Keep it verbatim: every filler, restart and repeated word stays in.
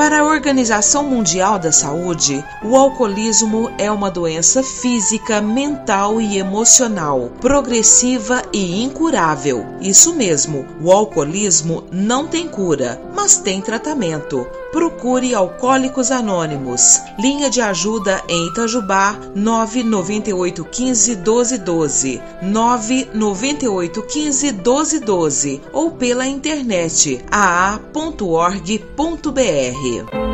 Para a Organização Mundial da Saúde, o alcoolismo é uma doença física, mental e emocional, progressiva e incurável. Isso mesmo, o alcoolismo não tem cura, mas tem tratamento. Procure Alcoólicos Anônimos. Linha de ajuda em Itajubá, nove nove oito um cinco, doze doze, nove nove oito um cinco, doze doze ou pela internet a a ponto org ponto br.